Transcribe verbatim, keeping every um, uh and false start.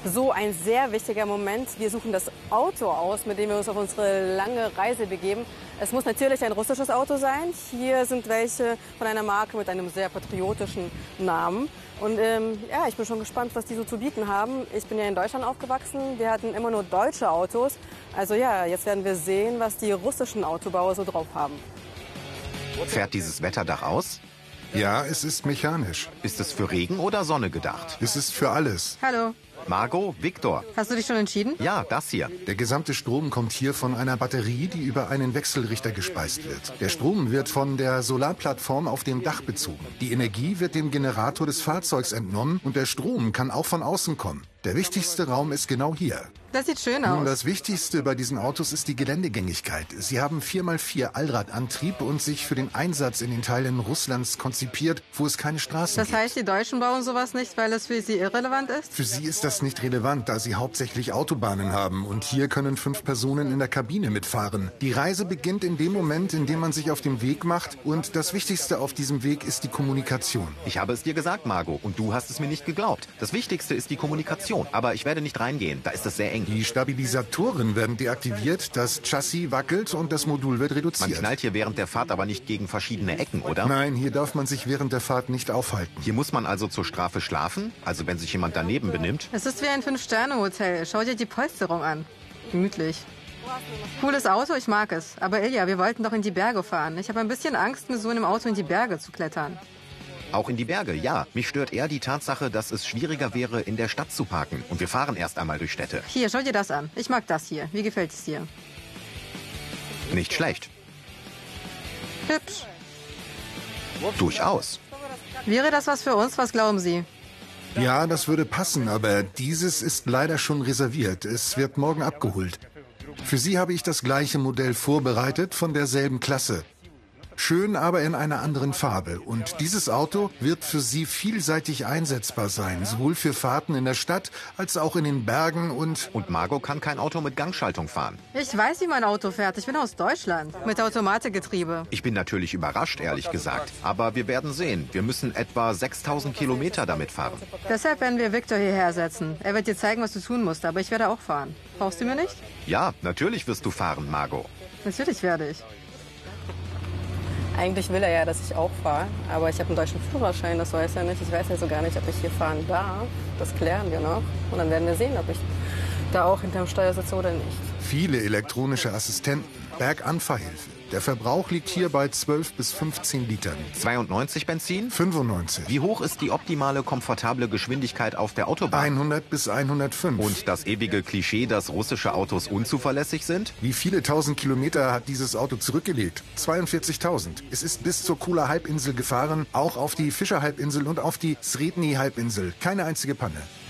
So ein sehr wichtiger Moment. Wir suchen das Auto aus, mit dem wir uns auf unsere lange Reise begeben. Es muss natürlich ein russisches Auto sein. Hier sind welche von einer Marke mit einem sehr patriotischen Namen. Und ähm, ja, ich bin schon gespannt, was die so zu bieten haben. Ich bin ja in Deutschland aufgewachsen. Wir hatten immer nur deutsche Autos. Also ja, jetzt werden wir sehen, was die russischen Autobauer so drauf haben. Fährt dieses Wetterdach aus? Ja, es ist mechanisch. Ist es für Regen oder Sonne gedacht? Es ist für alles. Hallo. Margot, Viktor. Hast du dich schon entschieden? Ja, das hier. Der gesamte Strom kommt hier von einer Batterie, die über einen Wechselrichter gespeist wird. Der Strom wird von der Solarplattform auf dem Dach bezogen. Die Energie wird dem Generator des Fahrzeugs entnommen und der Strom kann auch von außen kommen. Der wichtigste Raum ist genau hier. Das sieht schön aus. Nun, das Wichtigste bei diesen Autos ist die Geländegängigkeit. Sie haben vier mal vier Allradantrieb und sich für den Einsatz in den Teilen Russlands konzipiert, wo es keine Straßen Das gibt. heißt, die Deutschen bauen sowas nicht, weil es für sie irrelevant ist? Für sie ist das nicht relevant, da sie hauptsächlich Autobahnen haben und hier können fünf Personen in der Kabine mitfahren. Die Reise beginnt in dem Moment, in dem man sich auf den Weg macht und das Wichtigste auf diesem Weg ist die Kommunikation. Ich habe es dir gesagt, Margot, und du hast es mir nicht geglaubt. Das Wichtigste ist die Kommunikation, aber ich werde nicht reingehen, da ist es sehr eng. Die Stabilisatoren werden deaktiviert, das Chassis wackelt und das Modul wird reduziert. Man knallt hier während der Fahrt aber nicht gegen verschiedene Ecken, oder? Nein, hier darf man sich während der Fahrt nicht aufhalten. Hier muss man also zur Strafe schlafen? Also wenn sich jemand daneben benimmt? Es ist wie ein Fünf-Sterne-Hotel. Schau dir die Polsterung an. Gemütlich. Cooles Auto, ich mag es. Aber Ilja, wir wollten doch in die Berge fahren. Ich habe ein bisschen Angst, mit so einem Auto in die Berge zu klettern. Auch in die Berge, ja. Mich stört eher die Tatsache, dass es schwieriger wäre, in der Stadt zu parken. Und wir fahren erst einmal durch Städte. Hier, schau dir das an. Ich mag das hier. Wie gefällt es dir? Nicht schlecht. Hübsch. Durchaus. Wäre das was für uns? Was glauben Sie? Ja, das würde passen, aber dieses ist leider schon reserviert. Es wird morgen abgeholt. Für Sie habe ich das gleiche Modell vorbereitet, von derselben Klasse. Schön, aber in einer anderen Farbe. Und dieses Auto wird für Sie vielseitig einsetzbar sein, sowohl für Fahrten in der Stadt als auch in den Bergen und... Und Margot kann kein Auto mit Gangschaltung fahren. Ich weiß, wie mein Auto fährt. Ich bin aus Deutschland. Mit Automatikgetriebe. Ich bin natürlich überrascht, ehrlich gesagt. Aber wir werden sehen. Wir müssen etwa sechstausend Kilometer damit fahren. Deshalb werden wir Viktor hierher setzen. Er wird dir zeigen, was du tun musst, aber ich werde auch fahren. Brauchst du mir nicht? Ja, natürlich wirst du fahren, Margot. Natürlich werde ich. Eigentlich will er ja, dass ich auch fahre, aber ich habe einen deutschen Führerschein, das weiß er nicht. Ich weiß also gar nicht, ob ich hier fahren darf. Das klären wir noch und dann werden wir sehen, ob ich da auch hinterm Steuer sitze oder nicht. Viele elektronische Assistenten, Berganfahrhilfe. Der Verbrauch liegt hier bei zwölf bis fünfzehn Litern. zweiundneunzig Benzin? fünfundneunzig. Wie hoch ist die optimale, komfortable Geschwindigkeit auf der Autobahn? hundert bis hundertfünf. Und das ewige Klischee, dass russische Autos unzuverlässig sind? Wie viele tausend Kilometer hat dieses Auto zurückgelegt? zweiundvierzigtausend. Es ist bis zur Kula-Halbinsel gefahren, auch auf die Fischer-Halbinsel und auf die Sredni-Halbinsel. Keine einzige Panne.